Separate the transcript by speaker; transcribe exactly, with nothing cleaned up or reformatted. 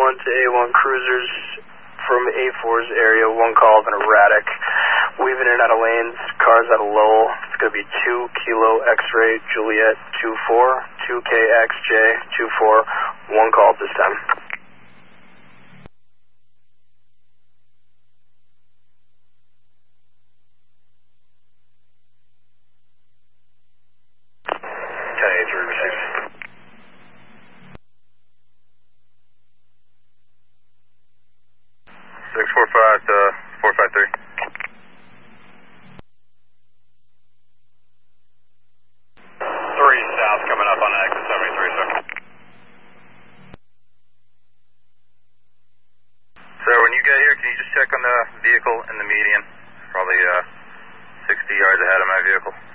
Speaker 1: one to A one cruisers from A four's area, one call of an erratic. Weaving in and out of lanes, cars out of Lowell. It's going to be two Kilo X-ray Juliet two four, two K X J two four, one call at this time. ten eight three received.
Speaker 2: six four five to four five three.
Speaker 3: three south coming up on exit seventy-three, sir.
Speaker 2: Sir, when you get here, can you just check on the vehicle in the median? Probably uh, sixty yards ahead of my vehicle.